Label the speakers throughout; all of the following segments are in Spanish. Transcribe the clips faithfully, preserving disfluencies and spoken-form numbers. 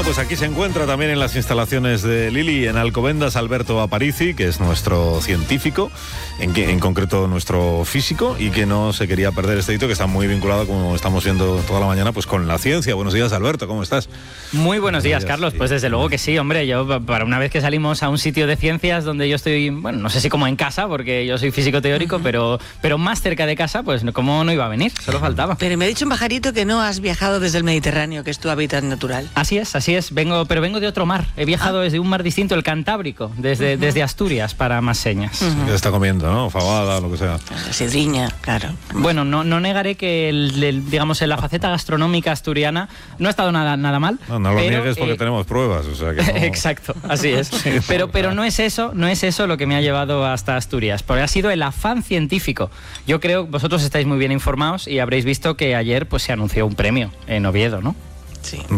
Speaker 1: pues aquí se encuentra también en las instalaciones de Lili, en Alcobendas, Alberto Aparici, que es nuestro científico, en, que, en concreto nuestro físico, y que no se quería perder este hito, que está muy vinculado, como estamos viendo toda la mañana, pues con la ciencia. Buenos días, Alberto, ¿cómo estás?
Speaker 2: Muy buenos días, días Carlos. Sí. Pues desde luego que sí, hombre. Yo, para una vez que salimos a un sitio de ciencias donde yo estoy, bueno, no sé si como en casa, porque yo soy físico teórico, uh-huh. pero, pero más cerca de casa, pues ¿cómo no iba a venir? Solo faltaba.
Speaker 3: Pero me ha dicho un pajarito que no has viajado desde el Mediterráneo, que es tu hábitat natural.
Speaker 2: Así es, así es. Vengo, pero vengo de otro mar. He viajado ah. desde un mar distinto, el Cantábrico, desde, uh-huh. desde Asturias, para más señas.
Speaker 1: Uh-huh. ¿Qué está comiendo, no? Fabada, lo que sea.
Speaker 3: La sidriña, claro.
Speaker 2: Bueno, no, no negaré que, el, el, digamos, en la faceta gastronómica asturiana no ha estado nada, nada mal.
Speaker 1: No, no lo pero, niegues porque eh, tenemos pruebas, o sea que no...
Speaker 2: Exacto, así es. sí, pero, pero no es eso, no es eso lo que me ha llevado hasta Asturias, porque ha sido el afán científico. Yo creo, vosotros estáis muy bien informados y habréis visto que ayer pues se anunció un premio en Oviedo, ¿no?
Speaker 3: Sí.
Speaker 1: Un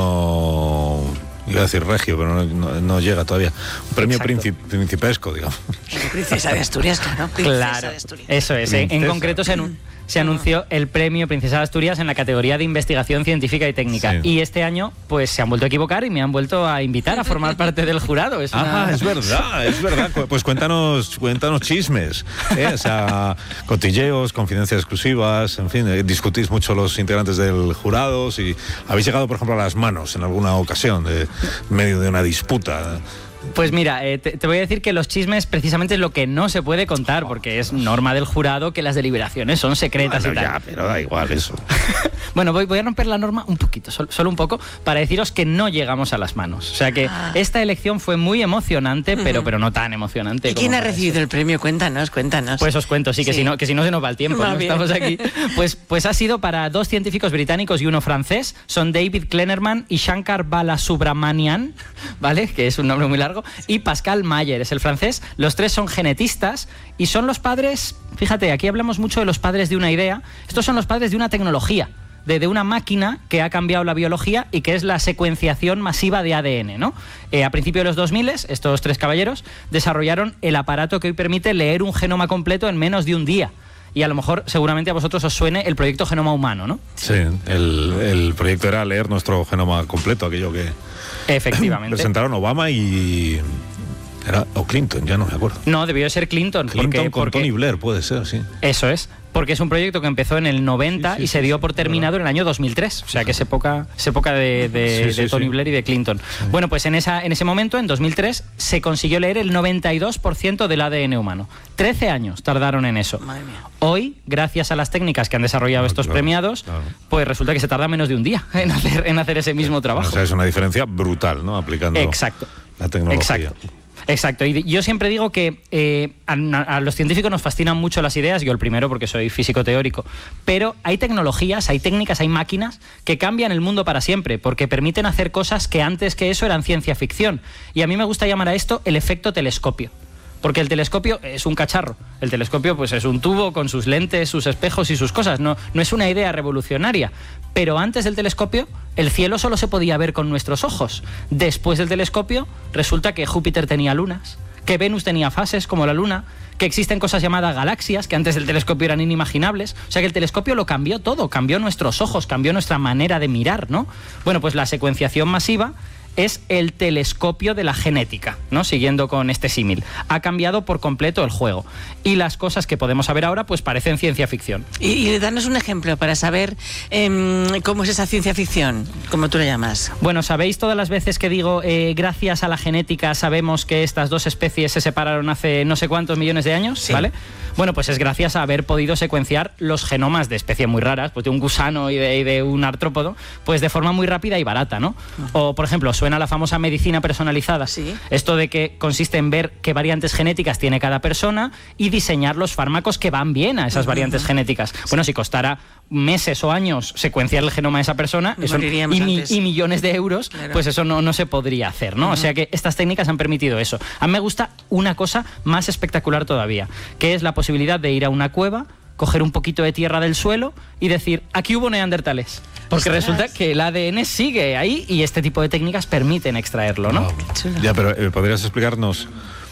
Speaker 1: premio, iba a decir regio, pero no, no, no llega todavía. Un premio princip, principesco, digamos.
Speaker 3: Princesa de Asturias, claro. Princesa
Speaker 2: claro,
Speaker 3: de Asturias.
Speaker 2: Eso es. En, en concreto se, anu se anunció el premio Princesa de Asturias en la categoría de investigación científica y técnica. Sí. Y este año, pues se han vuelto a equivocar y me han vuelto a invitar a formar parte del jurado. Es una...
Speaker 1: Ah, es verdad, es verdad. Pues cuéntanos, cuéntanos chismes, ¿eh? O sea, cotilleos, confidencias exclusivas, en fin, eh, discutís mucho los integrantes del jurado. Si habéis llegado, por ejemplo, a las manos en alguna ocasión, de, en medio de una disputa.
Speaker 2: Pues mira, eh, te, te voy a decir que los chismes precisamente es lo que no se puede contar, porque es norma del jurado que las deliberaciones son secretas.
Speaker 1: Bueno,
Speaker 2: y tal.
Speaker 1: Ya, pero da igual eso.
Speaker 2: Bueno, voy, voy a romper la norma un poquito, solo, solo un poco, para deciros que no llegamos a las manos. O sea que ah. esta elección fue muy emocionante, pero, pero no tan emocionante.
Speaker 3: ¿Y quién ha recibido
Speaker 2: eso.
Speaker 3: el premio? Cuéntanos, cuéntanos.
Speaker 2: Pues os cuento, sí, que, sí. Si, no, que si no se nos va el tiempo, va no bien. Estamos aquí. Pues, pues ha sido para dos científicos británicos y uno francés, son David Kleinerman y Shankar Balasubramanian, ¿vale? Que es un nombre muy largo, y Pascal Mayer, es el francés. Los tres son genetistas y son los padres, fíjate, aquí hablamos mucho de los padres de una idea, estos son los padres de una tecnología, de, de una máquina que ha cambiado la biología y que es la secuenciación masiva de A D N, ¿no? Eh, a principios de los dos mil, estos tres caballeros desarrollaron el aparato que hoy permite leer un genoma completo en menos de un día. Y a lo mejor, seguramente a vosotros os suene el proyecto Genoma Humano, ¿no?
Speaker 1: Sí, el, el proyecto era leer nuestro genoma completo, aquello que...
Speaker 2: Efectivamente.
Speaker 1: Presentaron Obama y... Era, o Clinton, ya no me acuerdo.
Speaker 2: No, debió ser Clinton.
Speaker 1: Clinton
Speaker 2: porque,
Speaker 1: con
Speaker 2: porque,
Speaker 1: Tony Blair, puede ser, sí.
Speaker 2: Eso es, porque es un proyecto que empezó en el noventa sí, sí, y se dio por terminado en el año dos mil tres. O sea que es época, es época de, de, sí, sí, de Tony sí. Blair y de Clinton. Sí. Bueno, pues en, esa, en ese momento, en dos mil tres, se consiguió leer el noventa y dos por ciento del A D N humano. trece años tardaron en eso.
Speaker 3: Madre mía.
Speaker 2: Hoy, gracias a las técnicas que han desarrollado no, estos claro, premiados, claro. pues resulta que se tarda menos de un día en hacer, en hacer ese mismo trabajo.
Speaker 1: O sea, es una diferencia brutal, ¿no? Aplicando
Speaker 2: Exacto.
Speaker 1: la tecnología.
Speaker 2: Exacto. Exacto, y yo siempre digo que eh, a, a los científicos nos fascinan mucho las ideas, yo el primero porque soy físico teórico, pero hay tecnologías, hay técnicas, hay máquinas que cambian el mundo para siempre, porque permiten hacer cosas que antes que eso eran ciencia ficción. Y a mí me gusta llamar a esto el efecto telescopio. Porque el telescopio es un cacharro. El telescopio pues es un tubo con sus lentes, sus espejos y sus cosas. No, no es una idea revolucionaria. Pero antes del telescopio, el cielo solo se podía ver con nuestros ojos. Después del telescopio, resulta que Júpiter tenía lunas, que Venus tenía fases como la Luna, que existen cosas llamadas galaxias, que antes del telescopio eran inimaginables. O sea que el telescopio lo cambió todo, cambió nuestros ojos, cambió nuestra manera de mirar, ¿no? Bueno, pues la secuenciación masiva es el telescopio de la genética, ¿no? Siguiendo con este símil. Ha cambiado por completo el juego. Y las cosas que podemos saber ahora, pues parecen ciencia ficción.
Speaker 3: Y, y danos un ejemplo para saber eh, cómo es esa ciencia ficción, como tú la llamas.
Speaker 2: Bueno, ¿sabéis todas las veces que digo, eh, gracias a la genética sabemos que estas dos especies se separaron hace no sé cuántos millones de años?
Speaker 3: Sí.
Speaker 2: ¿Vale? Bueno, pues es gracias a haber podido secuenciar los genomas de especies muy raras, pues de un gusano y de, y de un artrópodo, pues de forma muy rápida y barata, ¿no? Uh-huh. O, por ejemplo, suena la famosa medicina personalizada.
Speaker 3: Sí.
Speaker 2: Esto de que consiste en ver qué variantes genéticas tiene cada persona y diseñar los fármacos que van bien a esas uh-huh. variantes genéticas. Bueno, si costara meses o años secuenciar el genoma de esa persona eso, y, mi, y millones de euros, claro. pues eso no, no se podría hacer, ¿no? Uh-huh. O sea que estas técnicas han permitido eso. A mí me gusta una cosa más espectacular todavía, que es la posibilidad de ir a una cueva, coger un poquito de tierra del suelo y decir, aquí hubo neandertales. Porque Ostras. resulta que el A D N sigue ahí y este tipo de técnicas permiten extraerlo, ¿no?
Speaker 1: Oh, ya, pero eh, ¿podrías explicarnos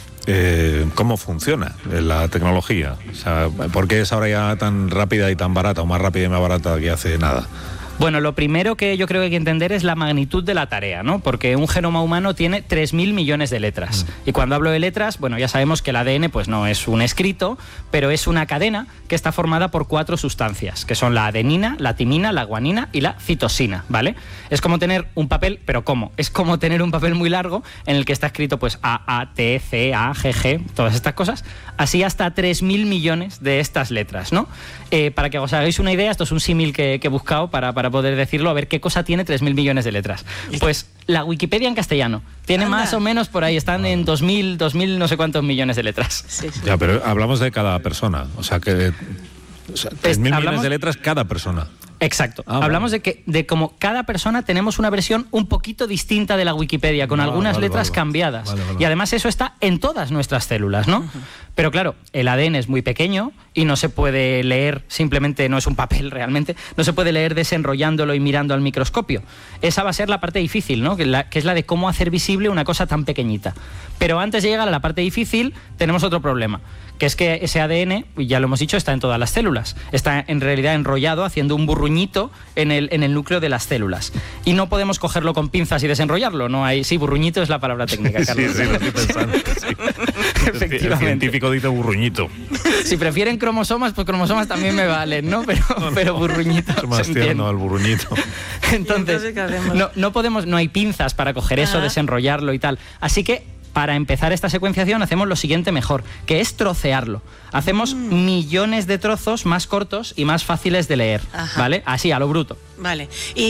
Speaker 1: eh, cómo funciona la tecnología? O sea, ¿por qué es ahora ya tan rápida y tan barata, o más rápida y más barata que hace nada?
Speaker 2: Bueno, lo primero que yo creo que hay que entender es la magnitud de la tarea, ¿no? Porque un genoma humano tiene tres mil millones de letras. Mm. Y cuando hablo de letras, bueno, ya sabemos que el A D N pues no es un escrito, pero es una cadena que está formada por cuatro sustancias, que son la adenina, la timina, la guanina y la citosina, ¿vale? Es como tener un papel, pero ¿cómo? Es como tener un papel muy largo en el que está escrito pues A, A, T, C, A, G, G, todas estas cosas, así hasta tres mil millones de estas letras, ¿no? Eh, para que os hagáis una idea, esto es un símil que, que he buscado para, para poder decirlo, a ver qué cosa tiene tres mil millones de letras. Pues la Wikipedia en castellano tiene Anda. más o menos por ahí, están en dos mil, dos mil no sé cuántos millones de letras.
Speaker 1: Sí, sí. Ya, pero hablamos de cada persona, o sea que o sea, tres mil millones de letras cada persona.
Speaker 2: Exacto.
Speaker 1: Ah,
Speaker 2: Hablamos
Speaker 1: vale.
Speaker 2: de que de como cada persona tenemos una versión un poquito distinta de la Wikipedia, con
Speaker 1: ah,
Speaker 2: algunas
Speaker 1: vale,
Speaker 2: letras
Speaker 1: vale,
Speaker 2: cambiadas.
Speaker 1: Vale, vale.
Speaker 2: Y además eso está en todas nuestras células, ¿no? Uh-huh. Pero claro, el A D N es muy pequeño y no se puede leer, simplemente no es un papel realmente, no se puede leer desenrollándolo y mirando al microscopio. Esa va a ser la parte difícil, ¿no? Que, la, que es la de cómo hacer visible una cosa tan pequeñita. Pero antes de llegar a la parte difícil, tenemos otro problema, que es que ese A D N, ya lo hemos dicho, está en todas las células. Está en realidad enrollado, haciendo un burruñito en el, en el núcleo de las células. Y no podemos cogerlo con pinzas y desenrollarlo. No hay, sí, burruñito es la palabra técnica, Carlos.
Speaker 1: Sí, sí, lo estoy pensando. Sí.
Speaker 2: Efectivamente.
Speaker 1: El científico dice burruñito.
Speaker 2: Si prefieren cromosomas, pues cromosomas también me valen, ¿no? Pero, no, no. pero burruñito.
Speaker 1: Es más tierno el burruñito.
Speaker 2: Entonces, entonces no, no podemos, no hay pinzas para coger eso, Ajá. desenrollarlo y tal. Así que para empezar esta secuenciación hacemos lo siguiente mejor, que es trocearlo. Hacemos mm. millones de trozos más cortos y más fáciles de leer, Ajá. ¿vale? Así, a lo bruto.
Speaker 3: Vale.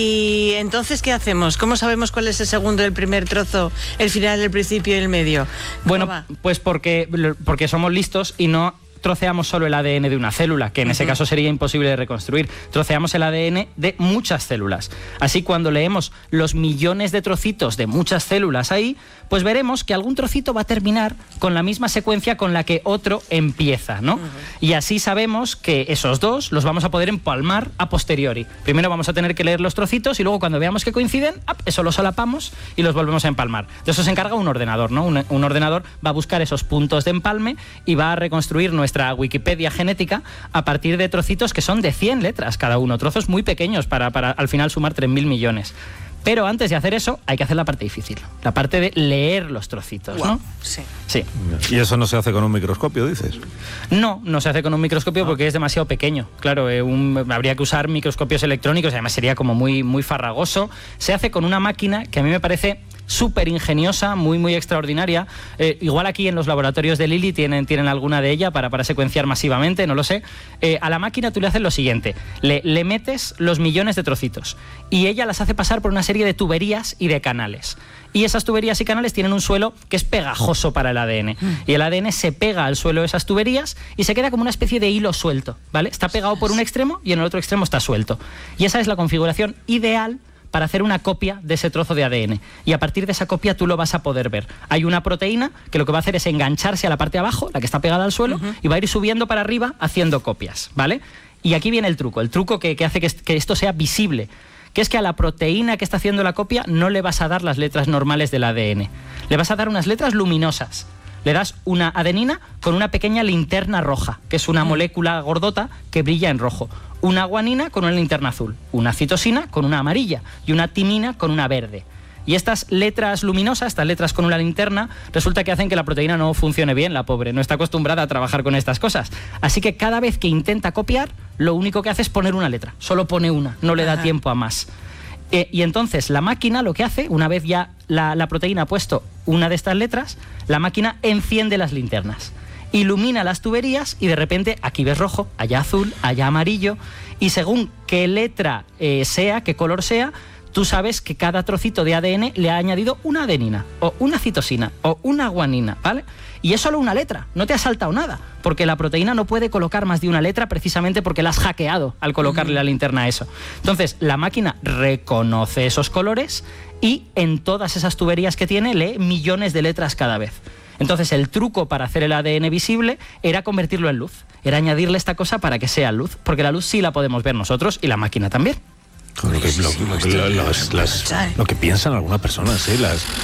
Speaker 3: Y entonces, ¿qué hacemos? ¿Cómo sabemos cuál es el segundo, el primer trozo, el final, el principio y el medio?
Speaker 2: Bueno, va? pues porque, porque somos listos y no troceamos solo el A D N de una célula, que en uh-huh. ese caso sería imposible de reconstruir. Troceamos el A D N de muchas células. Así, cuando leemos los millones de trocitos de muchas células ahí, pues veremos que algún trocito va a terminar con la misma secuencia con la que otro empieza, ¿no? Uh-huh. Y así sabemos que esos dos los vamos a poder empalmar a posteriori. Primero vamos a tener que leer los trocitos y luego cuando veamos que coinciden, eso lo solapamos y los volvemos a empalmar. De eso se encarga un ordenador, ¿no? Un, un ordenador va a buscar esos puntos de empalme y va a reconstruir nuestra Wikipedia genética a partir de trocitos que son de cien letras cada uno, trozos muy pequeños para, para al final sumar tres mil millones. Pero antes de hacer eso, hay que hacer la parte difícil, la parte de leer los trocitos, wow. ¿no?
Speaker 3: Sí.
Speaker 2: Sí.
Speaker 1: ¿Y eso no se hace con un microscopio, dices?
Speaker 2: No, no se hace con un microscopio ah. porque es demasiado pequeño. Claro, eh, un, habría que usar microscopios electrónicos, además sería como muy, muy farragoso. Se hace con una máquina que a mí me parece súper ingeniosa, muy muy extraordinaria. Eh, igual aquí en los laboratorios de Lilly tienen, tienen alguna de ella para, para secuenciar masivamente, no lo sé. Eh, a la máquina tú le haces lo siguiente, le, le metes los millones de trocitos y ella las hace pasar por una serie de tuberías y de canales. Y esas tuberías y canales tienen un suelo que es pegajoso para el A D N. Mm. Y el A D N se pega al suelo de esas tuberías y se queda como una especie de hilo suelto, ¿vale? Está pegado por un extremo y en el otro extremo está suelto. Y esa es la configuración ideal para hacer una copia de ese trozo de A D N. Y a partir de esa copia tú lo vas a poder ver. Hay una proteína que lo que va a hacer es engancharse a la parte de abajo, la que está pegada al suelo, uh-huh. y va a ir subiendo para arriba haciendo copias, ¿vale? Y aquí viene el truco, el truco que, que hace que, que esto sea visible, que es que a la proteína que está haciendo la copia no le vas a dar las letras normales del A D N. Le vas a dar unas letras luminosas. Le das una adenina con una pequeña linterna roja, que es una molécula gordota que brilla en rojo. Una guanina con una linterna azul. Una citosina con una amarilla. Y una timina con una verde. Y estas letras luminosas, estas letras con una linterna, resulta que hacen que la proteína no funcione bien, la pobre. No está acostumbrada a trabajar con estas cosas. Así que cada vez que intenta copiar, lo único que hace es poner una letra. Solo pone una, no le da Ajá. tiempo a más. Eh, y entonces la máquina lo que hace, una vez ya la, la proteína ha puesto una de estas letras, la máquina enciende las linternas, ilumina las tuberías y de repente aquí ves rojo, allá azul, allá amarillo, y según qué letra eh, sea, qué color sea, tú sabes que cada trocito de A D N le ha añadido una adenina, o una citosina, o una guanina, ¿vale? Y es solo una letra, no te ha saltado nada, porque la proteína no puede colocar más de una letra precisamente porque la has hackeado al colocarle la linterna a eso. Entonces, la máquina reconoce esos colores y en todas esas tuberías que tiene lee millones de letras cada vez. Entonces, el truco para hacer el A D N visible era convertirlo en luz, era añadirle esta cosa para que sea luz, porque la luz sí la podemos ver nosotros y la máquina también.
Speaker 1: Lo que, lo, lo, lo, las, las, lo que piensan algunas personas, ¿eh? las,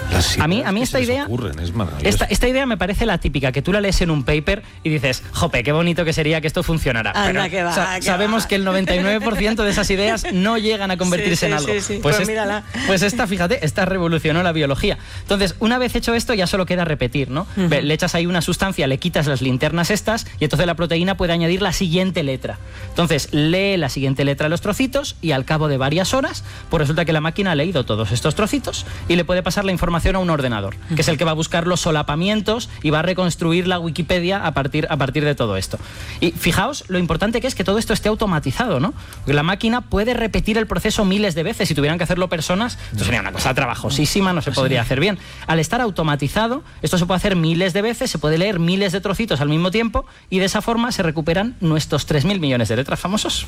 Speaker 2: A mí, a mí esta idea,
Speaker 1: ocurren, es
Speaker 2: esta, esta idea me parece la típica, que tú la lees en un paper y dices, jope, qué bonito que sería que esto funcionara.
Speaker 3: Anda,
Speaker 2: Pero
Speaker 3: que va,
Speaker 2: sa-
Speaker 3: que
Speaker 2: sabemos
Speaker 3: va.
Speaker 2: que el noventa y nueve por ciento de esas ideas no llegan a convertirse
Speaker 3: Sí, sí,
Speaker 2: en algo.
Speaker 3: sí, sí.
Speaker 2: Pues,
Speaker 3: Pues
Speaker 2: es-
Speaker 3: mírala.
Speaker 2: pues esta, fíjate, esta revolucionó la biología. Entonces, una vez hecho esto, ya solo queda repetir, ¿no?
Speaker 3: Uh-huh.
Speaker 2: Ve, le echas ahí una sustancia, le quitas las linternas estas y entonces la proteína puede añadir la siguiente letra. Entonces, lee la siguiente letra a los trocitos y al cabo de varias horas, pues resulta que la máquina ha leído todos estos trocitos y le puede pasar la información a un ordenador, que es el que va a buscar los solapamientos y va a reconstruir la Wikipedia a partir, a partir de todo esto. Y fijaos lo importante que es que todo esto esté automatizado, ¿no? Porque la máquina puede repetir el proceso miles de veces. Si tuvieran que hacerlo personas, esto sería una cosa trabajosísima, no se podría hacer bien. Al estar automatizado, esto se puede hacer miles de veces, se puede leer miles de trocitos al mismo tiempo y de esa forma se recuperan nuestros tres mil millones de letras famosos.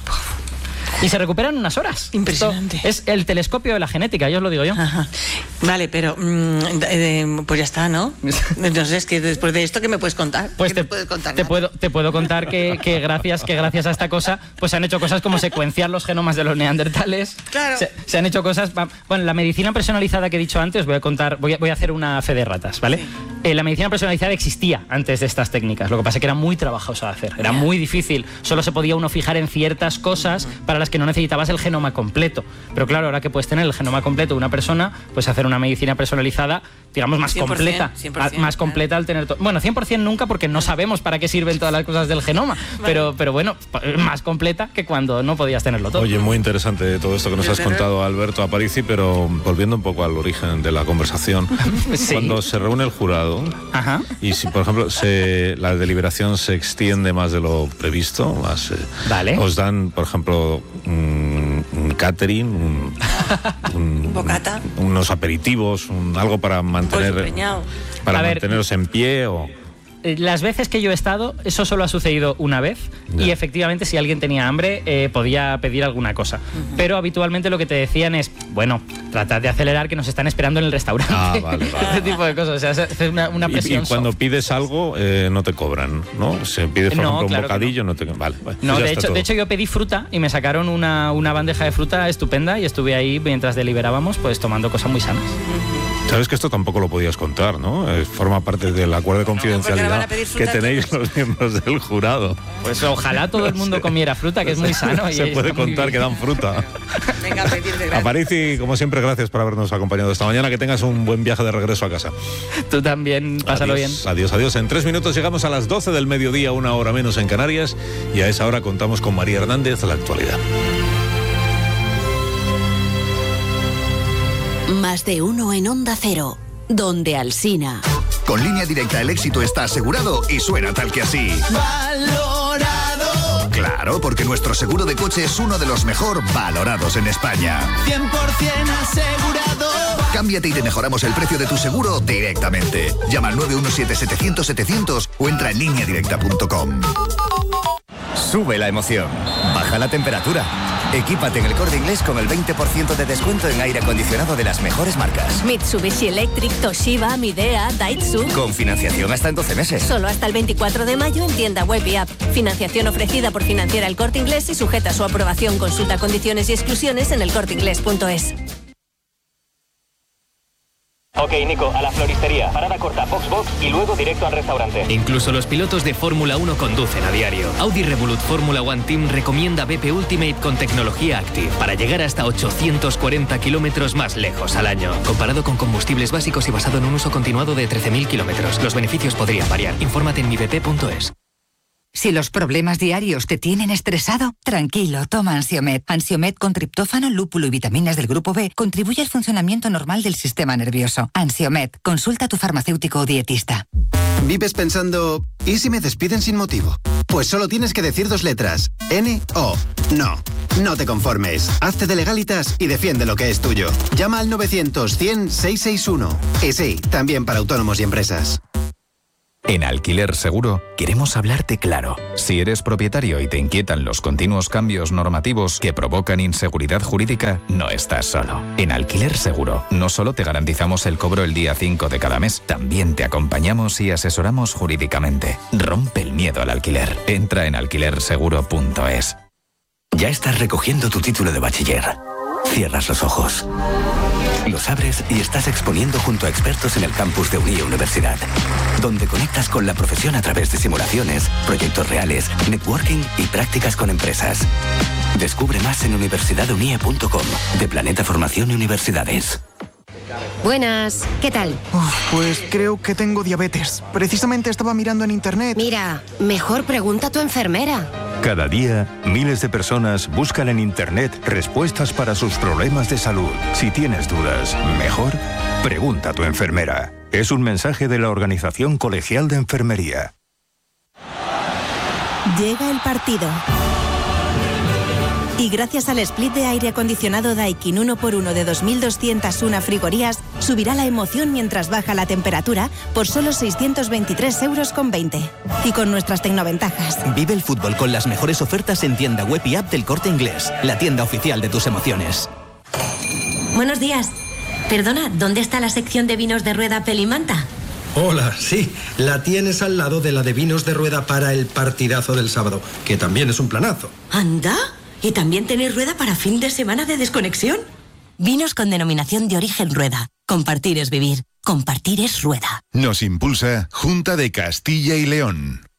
Speaker 2: Y se recuperan en unas horas.
Speaker 3: Impresionante.
Speaker 2: Esto es el telescopio de la genética, yo os lo digo yo.
Speaker 3: Ajá. Vale, pero mm, eh, pues ya está, ¿no? No sé, es que después de esto, ¿qué me puedes contar?
Speaker 2: Pues
Speaker 3: ¿Qué
Speaker 2: te,
Speaker 3: me puedes contar?
Speaker 2: te
Speaker 3: Nada?
Speaker 2: puedo, te puedo contar que, que, gracias, que gracias a esta cosa pues se han hecho cosas como secuenciar los genomas de los neandertales.
Speaker 3: Claro.
Speaker 2: Se, se han hecho cosas... Bueno, la medicina personalizada que he dicho antes, voy a contar, voy a, voy a hacer una fe de ratas, ¿vale?
Speaker 3: Sí.
Speaker 2: Eh, la medicina personalizada existía antes de estas técnicas, lo que pasa es que era muy trabajosa de hacer, era muy difícil, solo se podía uno fijar en ciertas cosas para las que no necesitabas el genoma completo. Pero claro, ahora que puedes tener el genoma completo de una persona, pues hacer una medicina personalizada, digamos, más
Speaker 3: cien por ciento,
Speaker 2: completa.
Speaker 3: cien por ciento,
Speaker 2: a- más completa al tener... to- Bueno, cien por ciento nunca, porque no sabemos para qué sirven todas las cosas del genoma, pero, pero bueno, más completa que cuando no podías tenerlo todo.
Speaker 1: Oye, muy interesante todo esto que nos has
Speaker 3: Desde
Speaker 1: contado, Alberto Aparici, pero volviendo un poco al origen de la conversación,
Speaker 2: Sí.
Speaker 1: cuando se reúne el jurado
Speaker 2: Ajá.
Speaker 1: y si, por ejemplo, se, la deliberación se extiende más de lo previsto, más, eh,
Speaker 2: Vale.
Speaker 1: os dan, por ejemplo, un, un catering, un, un-
Speaker 3: Bocata.
Speaker 1: unos aperitivos, un- algo para mantener,
Speaker 3: Pollo preñado.
Speaker 1: para
Speaker 2: A ver,
Speaker 1: manteneros en pie o...
Speaker 2: Eh, Las veces que yo he estado, eso solo ha sucedido una vez
Speaker 1: Ya.
Speaker 2: y efectivamente si alguien tenía hambre eh, podía pedir alguna cosa. Pero habitualmente lo que te decían es, bueno, tratad de acelerar que nos están esperando en el restaurante.
Speaker 1: Ah, vale, vale.
Speaker 2: Ese tipo de cosas, o sea, es una, una
Speaker 1: Y, y
Speaker 2: presión
Speaker 1: cuando
Speaker 2: soft.
Speaker 1: pides algo, eh, no te cobran, ¿no? Si pides, por
Speaker 2: No,
Speaker 1: ejemplo,
Speaker 2: claro
Speaker 1: un
Speaker 2: que
Speaker 1: bocadillo, no, te... Vale, vale,
Speaker 2: No,
Speaker 1: pues ya
Speaker 2: de
Speaker 1: está
Speaker 2: hecho,
Speaker 1: todo.
Speaker 2: de hecho yo pedí fruta y me sacaron una, una bandeja de fruta estupenda y estuve ahí mientras deliberábamos pues tomando cosas muy sanas.
Speaker 1: Sabes que esto tampoco lo podías contar, ¿no? Eh, forma parte del acuerdo de
Speaker 3: porque ahora van
Speaker 1: confidencialidad
Speaker 3: a pedir
Speaker 1: que
Speaker 3: fruta
Speaker 1: tenéis
Speaker 3: todos.
Speaker 1: los miembros del jurado.
Speaker 2: Pues ojalá todo el mundo comiera fruta, que es muy sano. y
Speaker 1: Se puede
Speaker 2: está muy
Speaker 1: contar
Speaker 2: bien.
Speaker 1: que dan fruta.
Speaker 3: Venga, a pedir de gracia.
Speaker 1: Aparici, como siempre, gracias por habernos acompañado esta mañana. Que tengas un buen viaje de regreso a casa.
Speaker 2: Tú también, pásalo bien.
Speaker 1: Adiós, adiós, adiós. En tres minutos llegamos a las doce del mediodía, una hora menos en Canarias. Y a esa hora contamos con María Hernández, la actualidad.
Speaker 4: Más de uno en Onda Cero, donde Alsina.
Speaker 5: Con Línea Directa el éxito está asegurado y suena tal que así.
Speaker 6: Valorado,
Speaker 5: Claro, porque nuestro seguro de coche es uno de los mejor valorados en España.
Speaker 6: cien por ciento asegurado.
Speaker 5: Cámbiate y te mejoramos el precio de tu seguro directamente. Llama al nueve uno siete setecientos setecientos o entra en línea directa punto com.
Speaker 7: Sube la emoción, baja la temperatura. Equípate en el Corte Inglés con el veinte por ciento de descuento en aire acondicionado de las mejores marcas.
Speaker 8: Mitsubishi Electric, Toshiba, Midea, Daitsu.
Speaker 7: Con financiación hasta en doce meses.
Speaker 8: Solo hasta el veinticuatro de mayo en tienda web y app. Financiación ofrecida por Financiera El Corte Inglés y sujeta a su aprobación. Consulta condiciones y exclusiones en el corte inglés punto es.
Speaker 9: Ok, Nico, a la floristería. Parada corta, box box y luego directo al restaurante.
Speaker 10: Incluso los pilotos de Fórmula uno conducen a diario. Audi Revolut Fórmula One Team recomienda B P Ultimate con tecnología Active para llegar hasta ochocientos cuarenta kilómetros más lejos al año. Comparado con combustibles básicos y basado en un uso continuado de trece mil kilómetros. Los beneficios podrían variar. Infórmate en mi b p punto es.
Speaker 11: Si los problemas diarios te tienen estresado, tranquilo, toma Ansiomed. Ansiomed con triptófano, lúpulo y vitaminas del grupo B contribuye al funcionamiento normal del sistema nervioso. Ansiomed, consulta a tu farmacéutico o dietista.
Speaker 12: ¿Vives pensando, ¿y si me despiden sin motivo? Pues solo tienes que decir dos letras, N O. No, no te conformes. Hazte de Legalitas y defiende lo que es tuyo. Llama al novecientos cien seiscientos sesenta y uno. Y sí, también para autónomos y empresas.
Speaker 13: En Alquiler Seguro queremos hablarte claro. Si eres propietario y te inquietan los continuos cambios normativos que provocan inseguridad jurídica, no estás solo. En Alquiler Seguro no solo te garantizamos el cobro el día cinco de cada mes, también te acompañamos y asesoramos jurídicamente. Rompe el miedo al alquiler. Entra en alquiler seguro punto es.
Speaker 14: Ya estás recogiendo tu título de bachiller. Cierras los ojos, los abres y estás exponiendo junto a expertos en el campus de Unie Universidad, donde conectas con la profesión a través de simulaciones, proyectos reales, networking y prácticas con empresas. Descubre más en universidad unie punto com, de Planeta Formación y Universidades.
Speaker 15: Buenas, ¿qué tal?
Speaker 16: Uf, pues creo que tengo diabetes. Precisamente estaba mirando en internet.
Speaker 15: Mira, mejor pregunta a tu enfermera.
Speaker 17: Cada día, miles de personas buscan en internet respuestas para sus problemas de salud. Si tienes dudas, mejor pregunta a tu enfermera. Es un mensaje de la Organización Colegial de Enfermería.
Speaker 18: Llega el partido. Y gracias al split de aire acondicionado Daikin uno por uno de dos mil doscientas uno frigorías, subirá la emoción mientras baja la temperatura por solo seiscientos veintitrés euros con veinte. Y con nuestras tecnoventajas.
Speaker 19: Vive el fútbol con las mejores ofertas en tienda web y app del Corte Inglés, la tienda oficial de tus emociones.
Speaker 20: Buenos días. Perdona, ¿dónde está la sección de vinos de rueda Pelimanta?
Speaker 21: Hola, sí, la tienes al lado de la de vinos de rueda para el partidazo del sábado, que también es un planazo.
Speaker 20: ¿Anda? ¿Y también tenéis rueda para fin de semana de desconexión? Vinos con denominación de origen rueda. Compartir es vivir. Compartir es rueda.
Speaker 22: Nos impulsa Junta de Castilla y León.